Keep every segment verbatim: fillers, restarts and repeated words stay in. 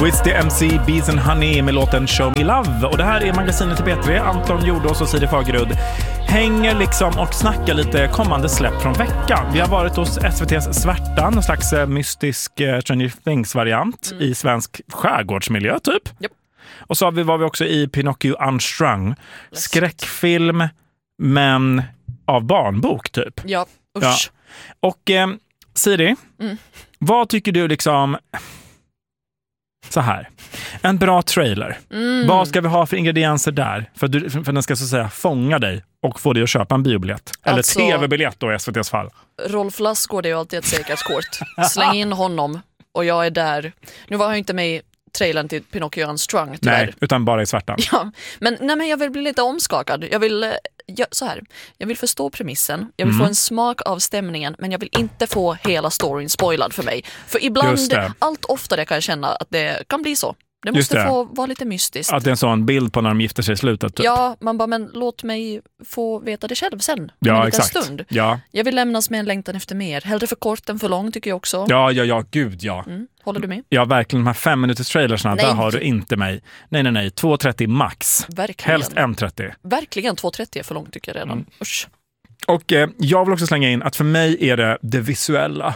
With the M C Bees and Honey med låten Show Me Love. Och det här är magasinet till P tre. Anton Jordås och Siri Fagerud hänger liksom och snackar lite kommande släpp från veckan. Vi har varit hos S V T:s Svärta, en slags mystisk uh, Stranger Things-variant mm. i svensk skärgårdsmiljö typ. Yep. Och så var vi också i Pinocchio Unstrung. Skräckfilm, men av barnbok typ. Ja, usch. Ja. Och eh, Siri, mm. vad tycker du liksom... Så här. En bra trailer. Mm. Vad ska vi ha för ingredienser där? För att, du, för att den ska så att säga fånga dig och få dig att köpa en biobiljett. Eller alltså, tv-biljett då i S V T:s fall. Rolf Lassgård är ju alltid ett säkerhetskort. Släng in honom och jag är där. Nu var jag inte med i trailern till Pinocchio Unstrung tyvärr. Nej, utan bara i Svärtan. Ja, men, nej, men jag vill bli lite omskakad. Jag vill, jag, så här, jag vill förstå premissen. Jag vill mm. få en smak av stämningen. Men jag vill inte få hela storyn spoilad för mig. För ibland, allt oftare kan jag känna att det kan bli så. Det måste det. få vara lite mystiskt. Att det är en sån bild på när de gifter sig i slutet. Typ. Ja, man bara, men låt mig få veta det själv sen. Ja, en exakt. Stund. Ja. Jag vill lämnas med en längtan efter mer. Hellre för kort än för lång tycker jag också. Ja, ja, ja, gud ja. Mm. Håller du med? Ja, verkligen. De här fem minuters trailersna, där har du inte mig. Nej, nej, nej. två trettio max. Verkligen. Helst en trettio. Verkligen, två trettio är för långt tycker jag redan. Mm. Usch. Och eh, jag vill också slänga in att för mig är det det visuella.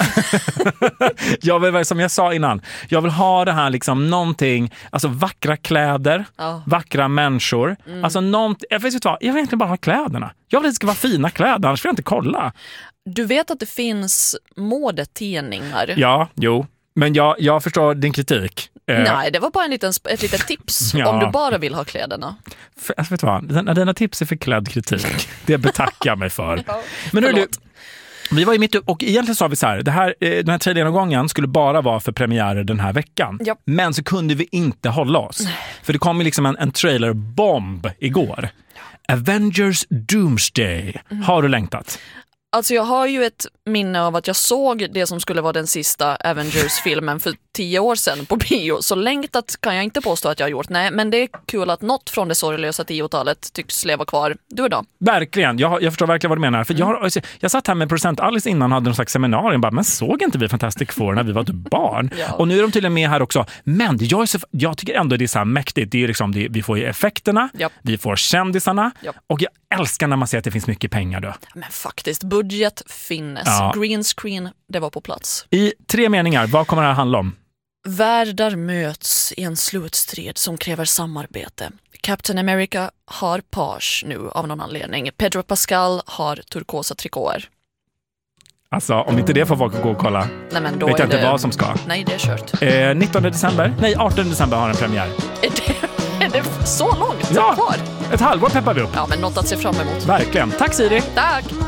jag vill, som jag sa innan, jag vill ha det här liksom någonting, alltså vackra kläder, oh. vackra människor, mm. alltså någonting, jag vet inte vad, jag vill inte bara ha kläderna. Jag vill att det ska vara fina kläder, annars vill jag inte kolla. Du vet att det finns modetidningar. Ja, jo. Men jag, jag förstår din kritik. Nej, det var bara en liten, ett litet tips ja. om du bara vill ha kläderna. För, alltså, vet du vad? Dina, dina tips är för klädd kritik. Det betackar jag mig för. Ja, men hörru, vi var i mitt upp och egentligen sa vi så här, det här, den här tredje gången skulle bara vara för premiärer den här veckan. Ja. Men så kunde vi inte hålla oss. Nej. För det kom ju liksom en, en trailerbomb igår. Ja. Avengers Doomsday. Mm. Har du längtat? Alltså jag har ju ett minne av att jag såg det som skulle vara den sista Avengers-filmen för tio år sedan på bio. Så längtat kan jag inte påstå att jag har gjort. Nej, men det är kul att något från det sorglösa tiotalet tycks leva kvar. Du då? Verkligen, jag, jag förstår verkligen vad du menar. För jag, har, jag satt här med producent Alice innan hade någon slags seminarium. Bara, men såg inte vi Fantastic Four när vi var ett barn? Ja. Och nu är de tydligen med här också. Men jag, är så, jag tycker ändå det är så här mäktigt. Det är liksom, det, vi får ju effekterna, ja. vi får kändisarna. Ja. Och jag älskar när man ser att det finns mycket pengar då. Men faktiskt, budget finnes. Ja. Green screen, det var på plats. I tre meningar, vad kommer det här handla om? Världar möts i en slutstrid som kräver samarbete. Captain America har page nu av någon anledning. Pedro Pascal har turkosa trikåer. Alltså, om inte det får folk gå och kolla. Nej, men då vet jag det... inte vad som ska. Nej, det är kört. Eh, nittonde december? Nej, artonde december har en premiär. Är det, är det så långt ja, kvar? Ett halvår peppar vi upp. Ja, men något att se fram emot. Verkligen. Tack Siri. Tack.